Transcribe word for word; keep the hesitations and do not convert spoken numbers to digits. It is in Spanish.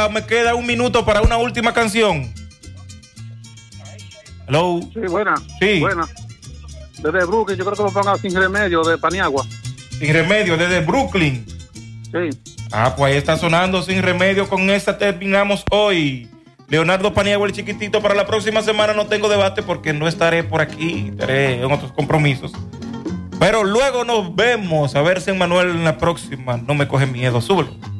ya me queda un minuto para una última canción. Hello. Sí, buena. Sí. Buena. Desde Brooklyn, yo creo que lo pongan Sin Remedio de Paniagua. Sin Remedio, desde Brooklyn. Sí. Ah, pues ahí está sonando Sin Remedio. Con esta terminamos hoy. Leonardo Paniagua, el chiquitito. Para la próxima semana no tengo debate porque no estaré por aquí. Estaré en otros compromisos. Pero luego nos vemos. A ver si Manuel en la próxima no me coge miedo. Súbelo.